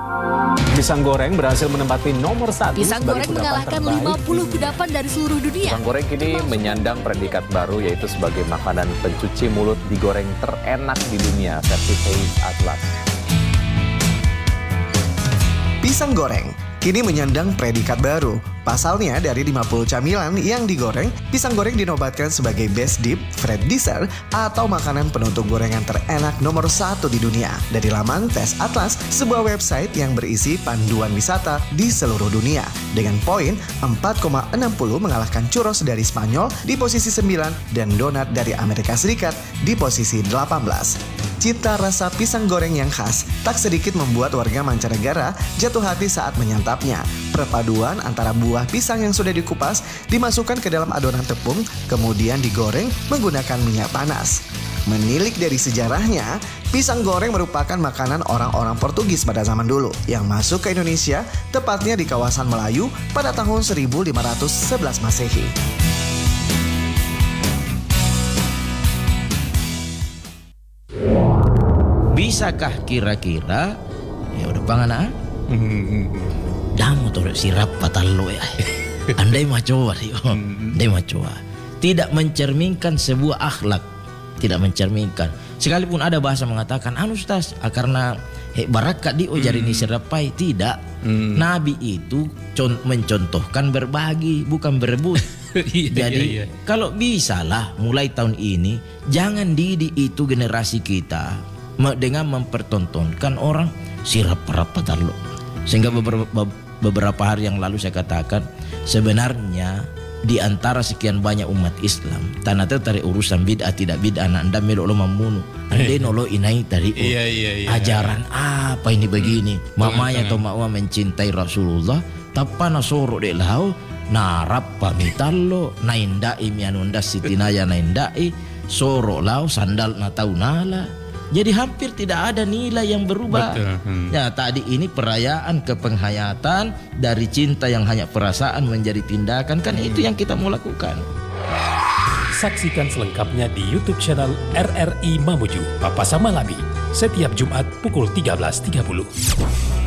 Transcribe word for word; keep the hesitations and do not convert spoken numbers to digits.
Pisang goreng berhasil menempati nomor satu. Pisang goreng mengalahkan lima puluh kudapan dari seluruh dunia. Pisang goreng kini menyandang predikat baru, yaitu sebagai makanan pencuci mulut digoreng terenak di dunia versi Taste Atlas. Pisang goreng kini menyandang predikat baru. Pasalnya, dari lima puluh camilan yang digoreng, pisang goreng dinobatkan sebagai Best Dip, Fred Dessert, atau makanan penutup gorengan terenak nomor satu di dunia. Dari laman Taste Atlas, sebuah website yang berisi panduan wisata di seluruh dunia. Dengan poin empat koma enam puluh mengalahkan churros dari Spanyol di posisi sembilan dan donat dari Amerika Serikat di posisi delapan belas. Cita rasa pisang goreng yang khas tak sedikit membuat warga mancanegara jatuh hati saat menyantapnya. Perpaduan antara buah pisang yang sudah dikupas dimasukkan ke dalam adonan tepung, kemudian digoreng menggunakan minyak panas. Menilik dari sejarahnya, pisang goreng merupakan makanan orang-orang Portugis pada zaman dulu yang masuk ke Indonesia, tepatnya di kawasan Melayu pada tahun seribu lima ratus sebelas Masehi. Bisakah kira-kira ya udah pangan ah? Damu tuh sirap patalo ya. Andai macoa sih, oh. Andai macoa. Tidak mencerminkan sebuah akhlak, tidak mencerminkan. Sekalipun ada bahasa mengatakan, anu Ustaz, ah, karena eh, barakat di ojari ini sirapai, tidak. Hmm. Nabi itu con- mencontohkan berbagi, bukan berebut. Iya, Jadi iya, iya. kalau bisa lah mulai tahun ini jangan didik itu generasi kita dengan mempertontonkan orang sirap patalo. Sehingga beberapa, beberapa hari yang lalu saya katakan, sebenarnya di antara sekian banyak umat Islam, tanah tertarik urusan bid'ah tidak bid'ah, anda melok lo membunuh, anda nolo inai tari Iya, iya, iya. ajaran apa ini begini, Hmm. mamanya atau Tangan, mawa mencintai Rasulullah, tapana soro de lau, narap pamitalo, naindai mianunda sitinaya naindai, soro lau sandal natau nala. Jadi hampir tidak ada nilai yang berubah. Betul. Hmm. Ya, tadi ini perayaan kepenghayatan dari cinta yang hanya perasaan menjadi tindakan, kan itu yang kita mau lakukan. Saksikan selengkapnya di YouTube channel R R I Mamuju Papa Sama Labi setiap Jumat pukul tiga belas tiga puluh.